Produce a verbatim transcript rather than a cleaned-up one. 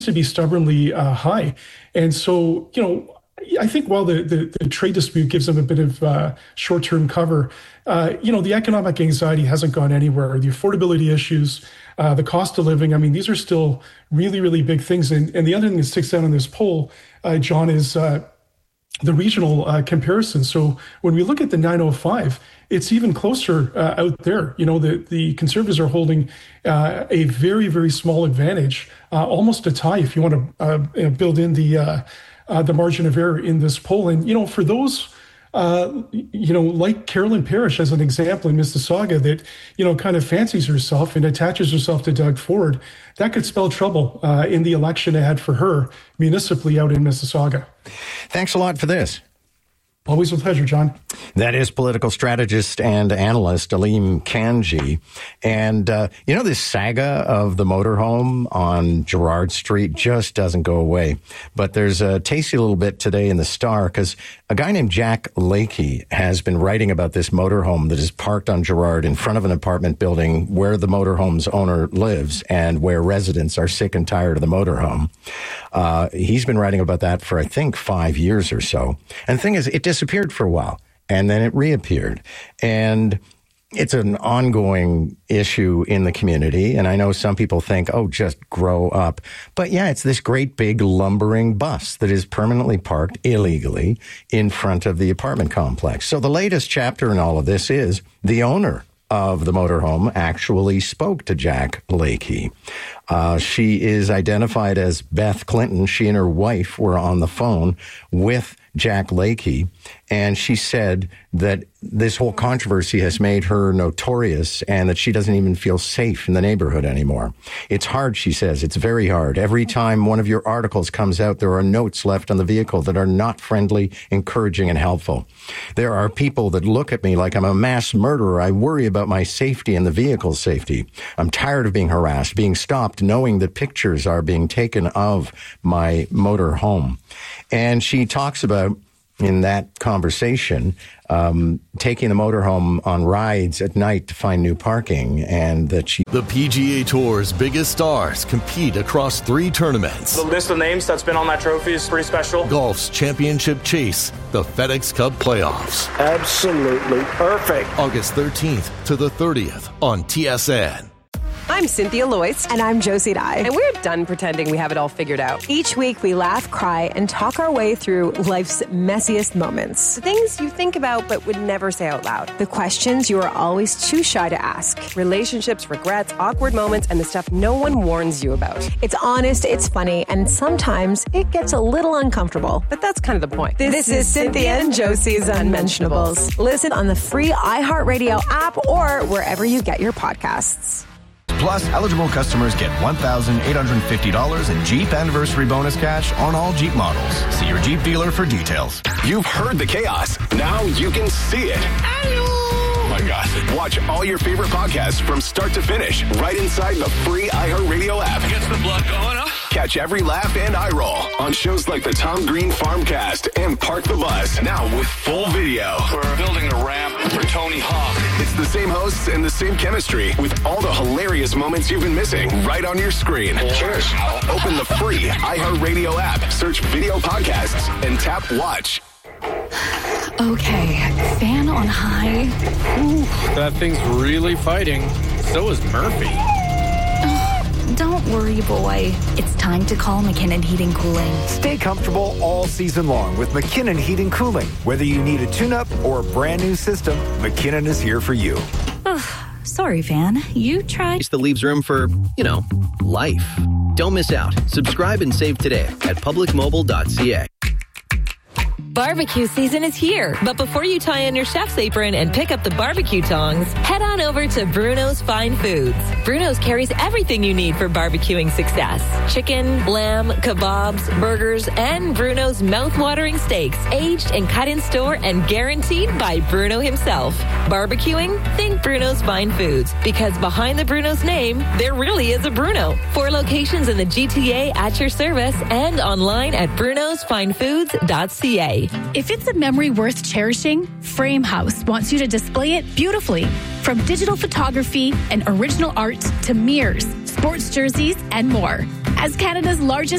to be stubbornly uh, high. And so, you know, I think while the, the, the trade dispute gives them a bit of uh, short-term cover, uh, you know, the economic anxiety hasn't gone anywhere. The affordability issues, uh, the cost of living, I mean, these are still really, really big things. And, and the other thing that sticks out on this poll, uh, John, is uh, the regional uh, comparison. So when we look at the nine oh five, it's even closer uh, out there. You know, the, the Conservatives are holding uh, a very, very small advantage, uh, almost a tie if you want to uh, build in the uh, uh, the margin of error in this poll. And, you know, for those, uh, you know, like Carolyn Parrish as an example in Mississauga that, you know, kind of fancies herself and attaches herself to Doug Ford, that could spell trouble uh, in the election ahead for her municipally out in Mississauga. Thanks a lot for this. Always a pleasure, John. That is political strategist and analyst Aleem Kanji. And, uh, you know, this saga of the motorhome on Gerrard Street just doesn't go away. But there's a tasty little bit today in the Star because a guy named Jack Lakey has been writing about this motorhome that is parked on Gerrard in front of an apartment building where the motorhome's owner lives and where residents are sick and tired of the motorhome. Uh, he's been writing about that for, I think, five years or so. And the thing is, it disappeared for a while, and then it reappeared. And it's an ongoing issue in the community. And I know some people think, oh, just grow up. But yeah, it's this great big lumbering bus that is permanently parked illegally in front of the apartment complex. So the latest chapter in all of this is the owner of the motorhome actually spoke to Jack Lakey. Uh, she is identified as Beth Clinton. She and her wife were on the phone with Jack Lakey, and she said that this whole controversy has made her notorious and that she doesn't even feel safe in the neighborhood anymore. It's hard, she says. It's very hard. Every time one of your articles comes out, there are notes left on the vehicle that are not friendly, encouraging, and helpful. There are people that look at me like I'm a mass murderer. I worry about my safety and the vehicle's safety. I'm tired of being harassed, being stopped, knowing that pictures are being taken of my motor home. And she talks about, in that conversation, um, taking the motorhome on rides at night to find new parking, and that she... The P G A Tour's biggest stars compete across three tournaments. The list of names that's been on that trophy is pretty special. Golf's championship chase, the FedEx Cup playoffs. Absolutely perfect. August thirteenth to the thirtieth on T S N. I'm Cynthia Loyce. And I'm Josie Dye. And we're done pretending we have it all figured out. Each week we laugh, cry, and talk our way through life's messiest moments. The things you think about but would never say out loud. The questions you are always too shy to ask. Relationships, regrets, awkward moments, and the stuff no one warns you about. It's honest, it's funny, and sometimes it gets a little uncomfortable. But that's kind of the point. This, this is Cynthia and Josie's Unmentionables. Listen on the free iHeartRadio app or wherever you get your podcasts. Plus, eligible customers get one thousand eight hundred fifty dollars in Jeep Anniversary Bonus Cash on all Jeep models. See your Jeep dealer for details. You've heard the chaos. Now you can see it. Oh my God. Watch all your favorite podcasts from start to finish right inside the free iHeartRadio app. Gets the blood going, huh? Catch every laugh and eye roll on shows like the Tom Green Farmcast and Park the Bus. Now with full video. We're building a ramp for Tony Hawk. It's the same hosts and the same chemistry with all the hilarious moments you've been missing right on your screen. Cheers. Open the free iHeartRadio app, search video podcasts, and tap watch. Okay, fan on high. Ooh, that thing's really fighting. So is Murphy. Oh, don't worry, boy. It's time to call McKinnon Heating Cooling. Stay comfortable all season long with McKinnon Heating Cooling. Whether you need a tune-up or a brand new system, McKinnon is here for you. Sorry, fan. You tried. That leaves room for, you know, life. Don't miss out. Subscribe and save today at public mobile dot c a. Barbecue season is here, but before you tie on your chef's apron and pick up the barbecue tongs, head on over to Bruno's Fine Foods. Bruno's carries everything you need for barbecuing success. Chicken, lamb, kebabs, burgers, and Bruno's mouth-watering steaks, aged and cut in store and guaranteed by Bruno himself. Barbecuing? Think Bruno's Fine Foods, because behind the Bruno's name, there really is a Bruno. Four locations in the G T A at your service and online at brunos fine foods dot c a. If it's a memory worth cherishing, Frame House wants you to display it beautifully. From digital photography and original art to mirrors, sports jerseys, and more. As Canada's largest